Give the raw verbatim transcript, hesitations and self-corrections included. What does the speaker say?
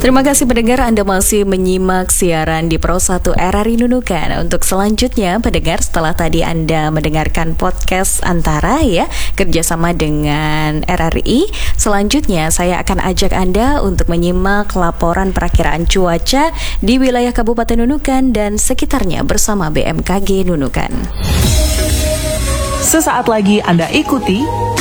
Terima kasih pendengar, Anda masih menyimak siaran di Pro satu R R I Nunukan. Untuk selanjutnya pendengar, setelah tadi Anda mendengarkan podcast Antara ya, kerjasama dengan R R I, selanjutnya saya akan ajak Anda untuk menyimak laporan perakiraan cuaca di wilayah Kabupaten Nunukan dan sekitarnya bersama B M K G Nunukan. Sesaat lagi Anda ikuti